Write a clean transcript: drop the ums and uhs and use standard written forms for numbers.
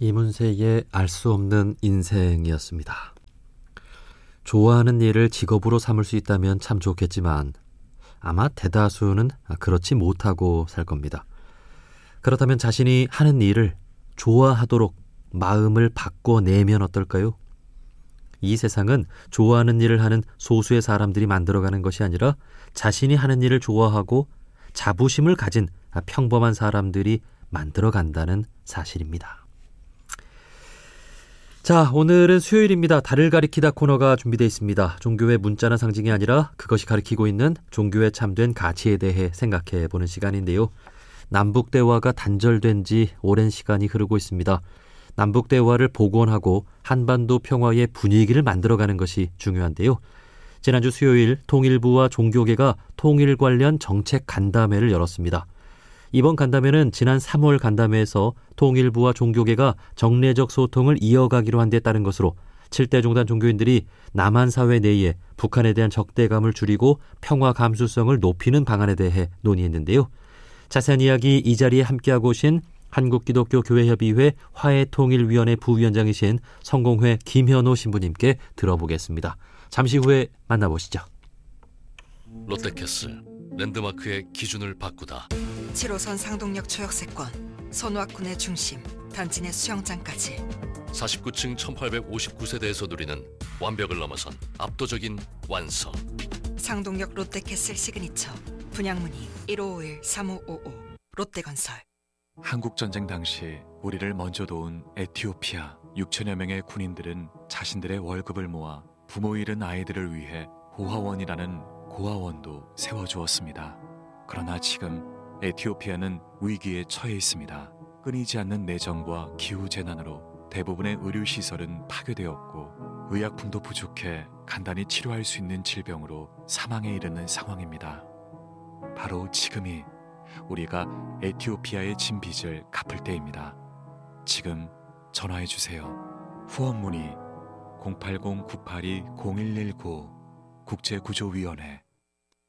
이문세의 알 수 없는 인생이었습니다. 좋아하는 일을 직업으로 삼을 수 있다면 참 좋겠지만 아마 대다수는 그렇지 못하고 살 겁니다. 그렇다면 자신이 하는 일을 좋아하도록 마음을 바꿔내면 어떨까요? 이 세상은 좋아하는 일을 하는 소수의 사람들이 만들어가는 것이 아니라 자신이 하는 일을 좋아하고 자부심을 가진 평범한 사람들이 만들어간다는 사실입니다. 자, 오늘은 수요일입니다. 달을 가리키다 코너가 준비되어 있습니다. 종교의 문자나 상징이 아니라 그것이 가리키고 있는 종교의 참된 가치에 대해 생각해보는 시간인데요. 남북대화가 단절된 지 오랜 시간이 흐르고 있습니다. 남북대화를 복원하고 한반도 평화의 분위기를 만들어가는 것이 중요한데요. 지난주 수요일 통일부와 종교계가 통일 관련 정책 간담회를 열었습니다. 이번 간담회는 지난 3월 간담회에서 통일부와 종교계가 정례적 소통을 이어가기로 한 데 따른 것으로 7대 종단 종교인들이 남한 사회 내에 북한에 대한 적대감을 줄이고 평화 감수성을 높이는 방안에 대해 논의했는데요. 자세한 이야기 이 자리에 함께하고 오신 한국기독교교회협의회 화해통일위원회 부위원장이신 성공회 김현호 신부님께 들어보겠습니다. 잠시 후에 만나보시죠. 롯데캐슬 랜드마크의 기준을 바꾸다. 7호선 상동역 초역세권, 손왁군의 중심, 단지 내 수영장까지 49층 1859세대에서 누리는 완벽을 넘어선 압도적인 완성. 상동역 롯데캐슬 시그니처, 분양문의 1551-3555 롯데건설. 한국전쟁 당시 우리를 먼저 도운 에티오피아 6천여 명의 군인들은 자신들의 월급을 모아 부모 잃은 아이들을 위해 고아원이라는 고아원도 세워주었습니다. 그러나 지금 에티오피아는 위기에 처해 있습니다. 끊이지 않는 내정과 기후재난으로 대부분의 의료시설은 파괴되었고 의약품도 부족해 간단히 치료할 수 있는 질병으로 사망에 이르는 상황입니다. 바로 지금이 우리가 에티오피아의 진 빚을 갚을 때입니다. 지금 전화해주세요. 후원 문의 080-982-0119 국제구조위원회.